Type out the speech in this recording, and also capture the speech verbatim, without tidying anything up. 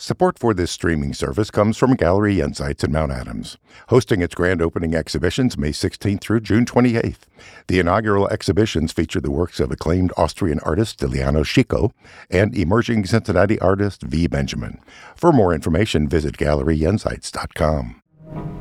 Support for this streaming service comes from Gallery Insights in Mount Adams, hosting its grand opening exhibitions May sixteenth through June twenty-eighth. The inaugural exhibitions feature the works of acclaimed Austrian artist Stiliano Chico and emerging Cincinnati artist V. Benjamin. For more information, visit gallery insights dot com.